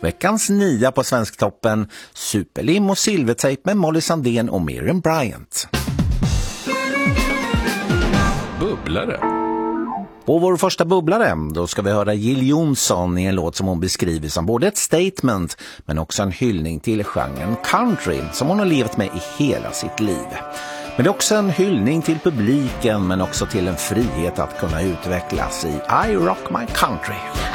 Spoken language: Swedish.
Veckans 9 på Svensktoppen, Superlim och silvertejp med Molly Sandén och Miriam Bryant. Bubblare. På vår första bubblare, då ska vi höra Jill Johnson i en låt som hon beskriver som både ett statement men också en hyllning till genren country som hon har levt med i hela sitt liv. Men det är också en hyllning till publiken men också till en frihet att kunna utvecklas i I Rock My Country.